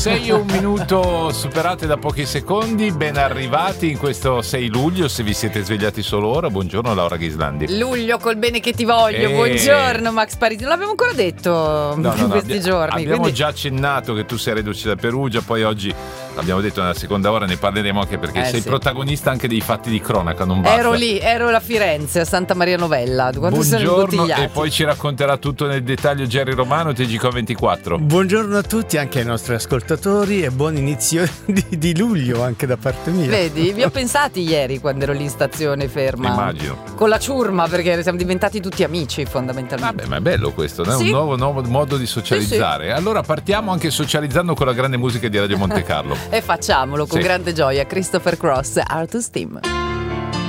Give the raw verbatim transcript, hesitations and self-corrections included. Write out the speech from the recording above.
sei e un minuto superate da pochi secondi, ben arrivati in questo sei luglio, se vi siete svegliati solo ora. Buongiorno Laura Ghislandi. Luglio col bene che ti voglio, E... buongiorno Max Parisi, non l'abbiamo ancora detto no, no, in no, questi abbia- giorni. Abbiamo quindi... già accennato che tu sei reduce da Perugia, poi oggi l'abbiamo detto nella seconda ora, ne parleremo anche perché Eh, sei sì. protagonista anche dei fatti di cronaca, non basta. Ero lì, ero a Firenze, a Santa Maria Novella, quando sono Buongiorno, imbottigliati. e poi ci racconterà tutto nel dettaglio Gerry Romano, T G C O ventiquattro. Buongiorno a tutti, anche ai nostri ascoltatori, e buon inizio di, di luglio anche da parte mia. Vedi, vi ho pensati ieri quando ero lì in stazione ferma. Immagino. Con la ciurma, perché siamo diventati tutti amici fondamentalmente. Vabbè, ma è bello questo, no? È Sì. un nuovo, nuovo modo di socializzare. Allora partiamo anche socializzando con la grande musica di Radio Monte Carlo. E facciamolo con Sì. grande gioia. Christopher Cross, Arthur's Team.